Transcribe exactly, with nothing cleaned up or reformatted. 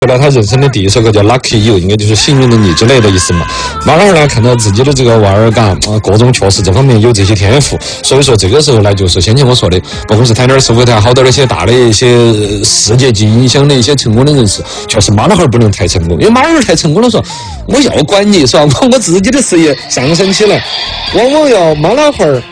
来他人生的第一首歌叫 Lucky You， 应该就是幸运的你之类的意思嘛。马老二呢看到自己的这个娃儿嘎啊，各种确实这方面有这些天赋，所以说这个时候呢，就是先前我说的，不管是台点师傅台好多那些大的一些世界级影响的一些成功的人士，确实马老二不能太成功，因为马老二太成功了说，我要管你是吧？我我自己的事业上升起来，往往要马老二